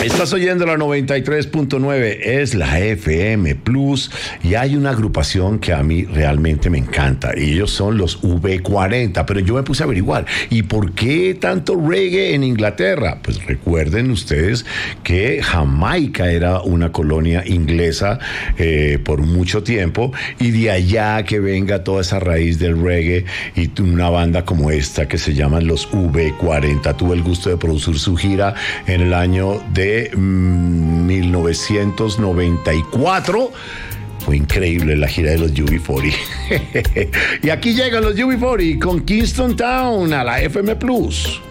Estás oyendo la 93.9, es la FM Plus, y hay una agrupación que a mí realmente me encanta, y ellos son los V40, pero yo me puse a averiguar, ¿y por qué tanto reggae en Inglaterra? Pues recuerden ustedes que Jamaica era una colonia inglesa por mucho tiempo, y de allá que venga toda esa raíz del reggae, y una banda como esta que se llaman los V40. Tuve el gusto de producir su gira en el año de 1994. Fue increíble la gira de los UB40. Y aquí llegan los UB40 con Kingston Town a la FM Plus.